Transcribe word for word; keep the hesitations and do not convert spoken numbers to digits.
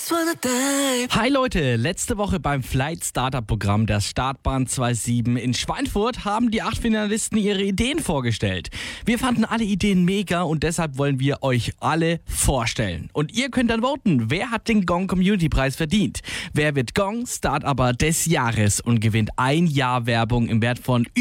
Hi Leute, letzte Woche beim Flight Startup Programm der Startbahn siebenundzwanzig in Schweinfurt haben die acht Finalisten ihre Ideen vorgestellt. Wir fanden alle Ideen mega und deshalb wollen wir euch alle vorstellen. Und ihr könnt dann voten, wer hat den Gong Community Preis verdient? Wer wird Gong Startupper des Jahres und gewinnt ein Jahr Werbung im Wert von